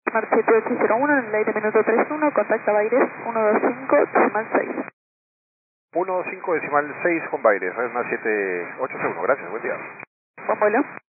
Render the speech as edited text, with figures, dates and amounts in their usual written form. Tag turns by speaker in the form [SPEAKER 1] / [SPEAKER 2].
[SPEAKER 1] Mar 7801 en el aire minuto 31, contacta Baires 125,6.
[SPEAKER 2] 125,6 con Baires, es una 7801, gracias, buen día.
[SPEAKER 1] Buen vuelo.